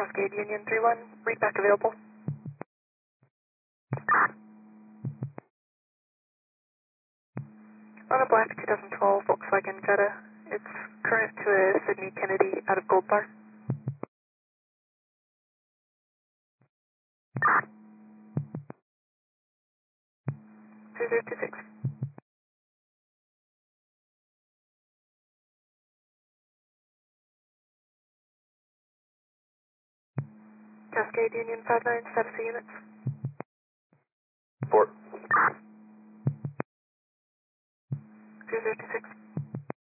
Cascade Union 3-1, read back available. On a black 2012 Volkswagen Jetta, it's current to a Sydney Kennedy out of Gold Bar. Two zero two six. Cascade Union 59, status of units. Report. 2026.